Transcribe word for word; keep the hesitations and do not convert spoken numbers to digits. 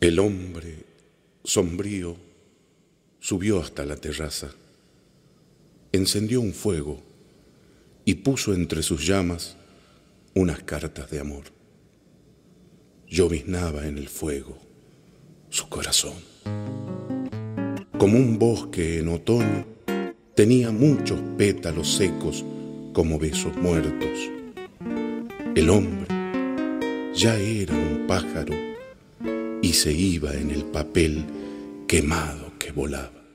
El hombre, sombrío, subió hasta la terraza, encendió un fuego y puso entre sus llamas unas cartas de amor. Lloviznaba en el fuego su corazón. Como un bosque en otoño, tenía muchos pétalos secos como besos muertos. El hombre ya era un pájaro y se iba en el papel quemado que volaba.